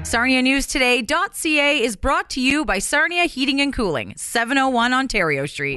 SarniaNewsToday.ca is brought to you by Sarnia Heating and Cooling, 701 Ontario Street.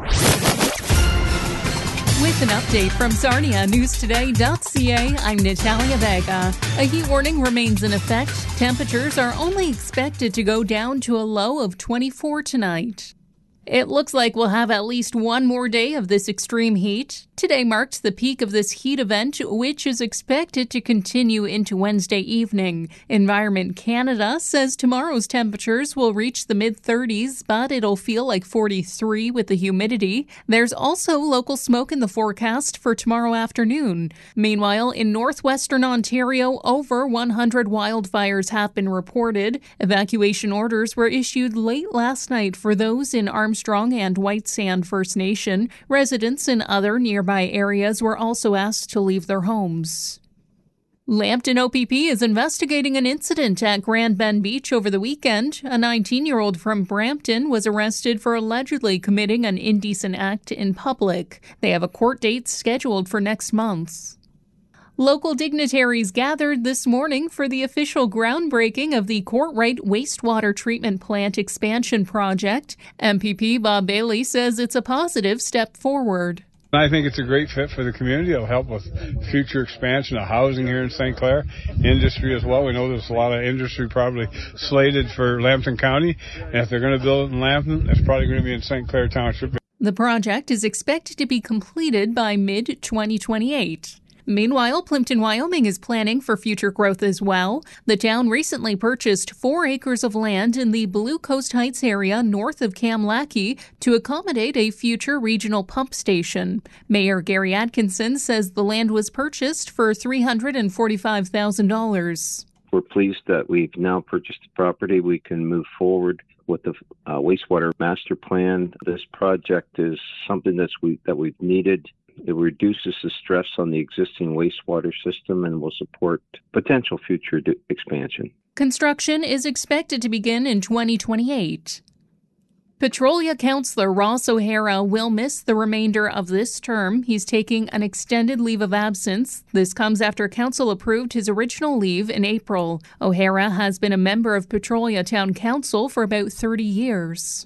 With an update from SarniaNewsToday.ca, I'm Natalia Vega. A heat warning remains in effect. Temperatures are only expected to go down to a low of 24 tonight. It looks like we'll have at least one more day of this extreme heat. Today marked the peak of this heat event, which is expected to continue into Wednesday evening. Environment Canada says tomorrow's temperatures will reach the mid-30s, but it'll feel like 43 with the humidity. There's also local smoke in the forecast for tomorrow afternoon. Meanwhile, in northwestern Ontario, over 100 wildfires have been reported. Evacuation orders were issued late last night for those in Armstrong and White Sand First Nation. Residents in other nearby areas were also asked to leave their homes. Lambton OPP is investigating an incident at Grand Bend Beach over the weekend. A 19-year-old from Brampton was arrested for allegedly committing an indecent act in public. They have a court date scheduled for next month. Local dignitaries gathered this morning for the official groundbreaking of the Courtright wastewater treatment plant expansion project. MPP Bob Bailey says it's a positive step forward. I think it's a great fit for the community. It'll help with future expansion of housing here in St. Clair, industry as well. We know there's a lot of industry probably slated for Lambton County, and if they're going to build it in Lambton, it's probably going to be in St. Clair Township. The project is expected to be completed by mid-2028. Meanwhile, Plimpton, Wyoming is planning for future growth as well. The town recently purchased 4 acres of land in the Blue Coast Heights area north of Kamlaki to accommodate a future regional pump station. Mayor Gary Atkinson says the land was purchased for $345,000. We're pleased that we've now purchased the property. We can move forward with the wastewater master plan. This project is something that we've needed. It reduces the stress on the existing wastewater system and will support potential future expansion. Construction is expected to begin in 2028. Petrolia Councillor Ross O'Hara will miss the remainder of this term. He's taking an extended leave of absence. This comes after Council approved his original leave in April. O'Hara has been a member of Petrolia Town Council for about 30 years.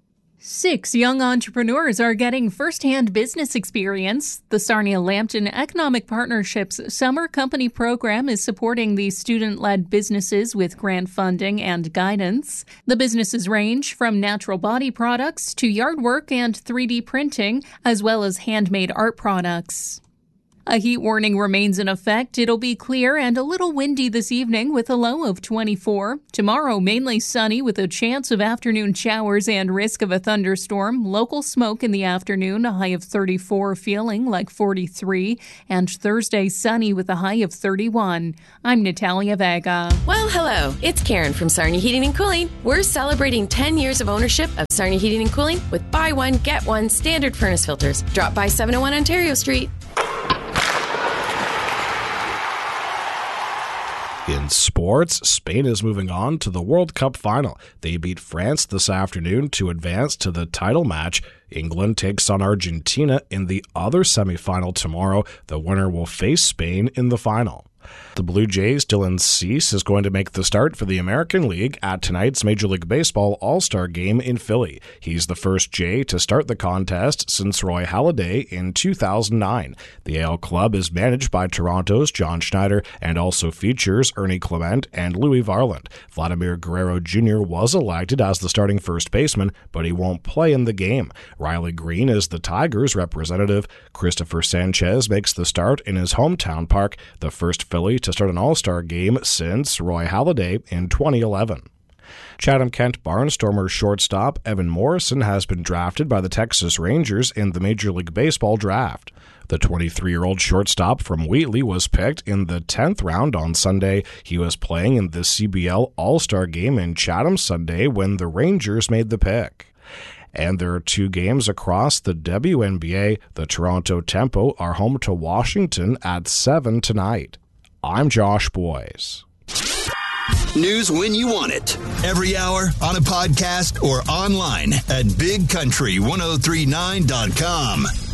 6 young entrepreneurs are getting first-hand business experience. The Sarnia-Lambton Economic Partnerships Summer Company Program is supporting these student-led businesses with grant funding and guidance. The businesses range from natural body products to yard work and 3D printing, as well as handmade art products. A heat warning remains in effect. It'll be clear and a little windy this evening with a low of 24. Tomorrow, mainly sunny with a chance of afternoon showers and risk of a thunderstorm. Local smoke in the afternoon, a high of 34, feeling like 43. And Thursday, sunny with a high of 31. I'm Natalia Vega. Well, hello. It's Karen from Sarnia Heating and Cooling. We're celebrating 10 years of ownership of Sarnia Heating and Cooling with buy one, get one standard furnace filters. Drop by 701 Ontario Street. In sports, Spain is moving on to the World Cup final. They beat France this afternoon to advance to the title match. England takes on Argentina in the other semifinal tomorrow. The winner will face Spain in the final. The Blue Jays' Dylan Cease is going to make the start for the American League at tonight's Major League Baseball All-Star Game in Philly. He's the first Jay to start the contest since Roy Halladay in 2009. The AL Club is managed by Toronto's John Schneider and also features Ernie Clement and Louis Varland. Vladimir Guerrero Jr. was elected as the starting first baseman, but he won't play in the game. Riley Green is the Tigers' representative. Christopher Sanchez makes the start in his hometown park, the first Philly to start an All-Star game since Roy Halladay in 2011. Chatham-Kent Barnstormers shortstop Evan Morrison has been drafted by the Texas Rangers in the Major League Baseball draft. The 23-year-old shortstop from Wheatley was picked in the 10th round on Sunday. He was playing in the CBL All-Star game in Chatham Sunday when the Rangers made the pick. And there are 2 games across the WNBA. The Toronto Tempo are home to Washington at 7 tonight. I'm Josh Boyes. News when you want it. Every hour, on a podcast, or online at bigcountry1039.com.